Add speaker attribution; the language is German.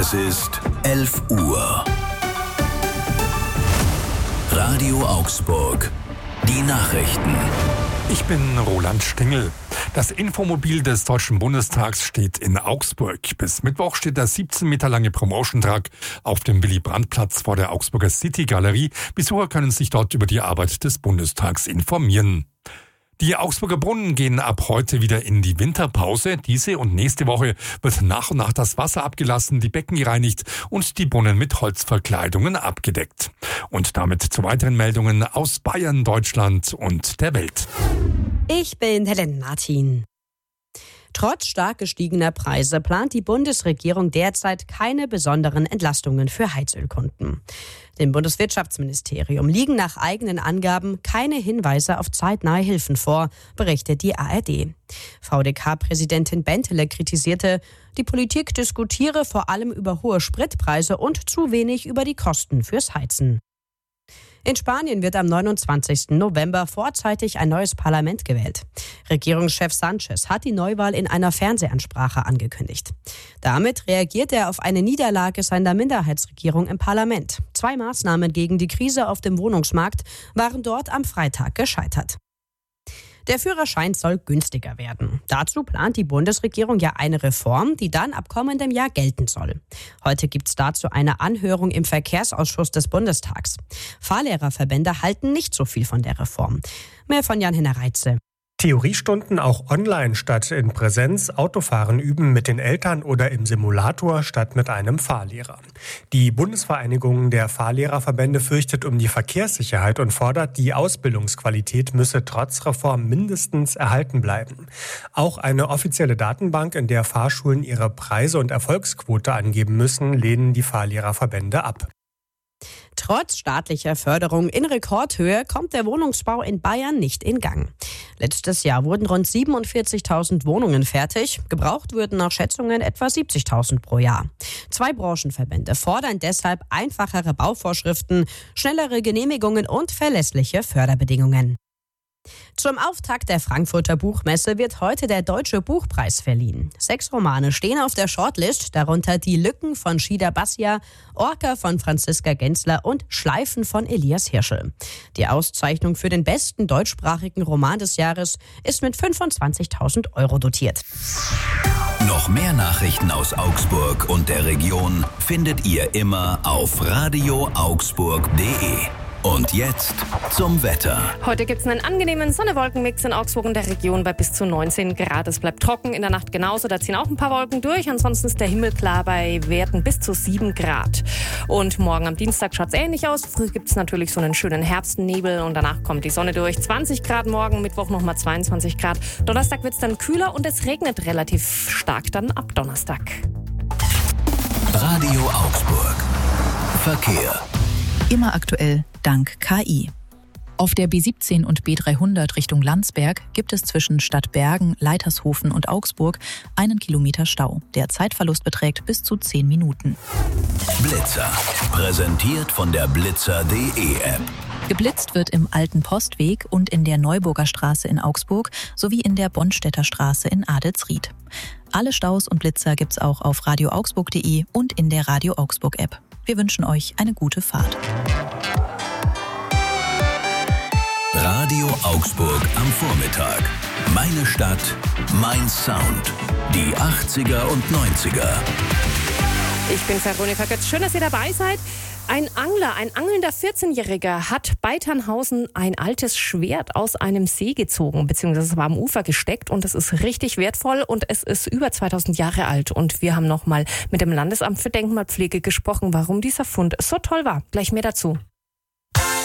Speaker 1: Es ist 11 Uhr. Radio Augsburg. Die Nachrichten.
Speaker 2: Ich bin Roland Stingel. Das Infomobil des Deutschen Bundestags steht in Augsburg. Bis Mittwoch steht der 17 Meter lange Promotion-Truck auf dem Willy-Brandt-Platz vor der Augsburger City-Galerie. Besucher können sich dort über die Arbeit des Bundestags informieren. Die Augsburger Brunnen gehen ab heute wieder in die Winterpause. Diese und nächste Woche wird nach und nach das Wasser abgelassen, die Becken gereinigt und die Brunnen mit Holzverkleidungen abgedeckt. Und damit zu weiteren Meldungen aus Bayern, Deutschland und der Welt.
Speaker 3: Ich bin Helen Martin. Trotz stark gestiegener Preise plant die Bundesregierung derzeit keine besonderen Entlastungen für Heizölkunden. Dem Bundeswirtschaftsministerium liegen nach eigenen Angaben keine Hinweise auf zeitnahe Hilfen vor, berichtet die ARD. VDK-Präsidentin Benteler kritisierte, die Politik diskutiere vor allem über hohe Spritpreise und zu wenig über die Kosten fürs Heizen. In Spanien wird am 29. November vorzeitig ein neues Parlament gewählt. Regierungschef Sánchez hat die Neuwahl in einer Fernsehansprache angekündigt. Damit reagiert er auf eine Niederlage seiner Minderheitsregierung im Parlament. 2 Maßnahmen gegen die Krise auf dem Wohnungsmarkt waren dort am Freitag gescheitert. Der Führerschein soll günstiger werden. Dazu plant die Bundesregierung ja eine Reform, die dann ab kommendem Jahr gelten soll. Heute gibt es dazu eine Anhörung im Verkehrsausschuss des Bundestags. Fahrlehrerverbände halten nicht so viel von der Reform. Mehr von Jan-Henner Reitze.
Speaker 4: Theoriestunden auch online statt in Präsenz, Autofahren üben mit den Eltern oder im Simulator statt mit einem Fahrlehrer. Die Bundesvereinigung der Fahrlehrerverbände fürchtet um die Verkehrssicherheit und fordert, die Ausbildungsqualität müsse trotz Reform mindestens erhalten bleiben. Auch eine offizielle Datenbank, in der Fahrschulen ihre Preise und Erfolgsquote angeben müssen, lehnen die Fahrlehrerverbände ab.
Speaker 3: Trotz staatlicher Förderung in Rekordhöhe kommt der Wohnungsbau in Bayern nicht in Gang. Letztes Jahr wurden rund 47.000 Wohnungen fertig. Gebraucht würden nach Schätzungen etwa 70.000 pro Jahr. 2 Branchenverbände fordern deshalb einfachere Bauvorschriften, schnellere Genehmigungen und verlässliche Förderbedingungen. Zum Auftakt der Frankfurter Buchmesse wird heute der Deutsche Buchpreis verliehen. 6 Romane stehen auf der Shortlist, darunter Die Lücken von Shida Bassia, Orca von Franziska Gensler und Schleifen von Elias Hirschel. Die Auszeichnung für den besten deutschsprachigen Roman des Jahres ist mit 25.000 € dotiert.
Speaker 1: Noch mehr Nachrichten aus Augsburg und der Region findet ihr immer auf radioaugsburg.de. Und jetzt zum Wetter.
Speaker 5: Heute gibt es einen angenehmen Sonne-Wolken-Mix in Augsburg und der Region bei bis zu 19 Grad. Es bleibt trocken, in der Nacht genauso. Da ziehen auch ein paar Wolken durch. Ansonsten ist der Himmel klar bei Werten bis zu 7 Grad. Und morgen am Dienstag schaut es ähnlich aus. Früh gibt es natürlich so einen schönen Herbstnebel und danach kommt die Sonne durch. 20 Grad morgen, Mittwoch nochmal 22 Grad. Donnerstag wird es dann kühler und es regnet relativ stark dann ab Donnerstag.
Speaker 1: Radio Augsburg. Verkehr.
Speaker 6: Immer aktuell, dank KI. Auf der B17 und B300 Richtung Landsberg gibt es zwischen Stadtbergen, Leitershofen und Augsburg 1 Kilometer Stau. Der Zeitverlust beträgt bis zu 10 Minuten.
Speaker 1: Blitzer. Präsentiert von der Blitzer.de App.
Speaker 6: Geblitzt wird im Alten Postweg und in der Neuburger Straße in Augsburg sowie in der Bonstädter Straße in Adelsried. Alle Staus und Blitzer gibt's auch auf radioaugsburg.de und in der Radio Augsburg App. Wir wünschen euch eine gute Fahrt.
Speaker 1: Radio Augsburg am Vormittag. Meine Stadt, mein Sound. Die 80er und 90er.
Speaker 5: Ich bin Veronika Götz. Schön, dass ihr dabei seid. Ein Angler, ein angelnder 14-Jähriger hat bei Tannhausen ein altes Schwert aus einem See gezogen, beziehungsweise war am Ufer gesteckt und es ist richtig wertvoll und es ist über 2000 Jahre alt. Und wir haben nochmal mit dem Landesamt für Denkmalpflege gesprochen, warum dieser Fund so toll war. Gleich mehr dazu.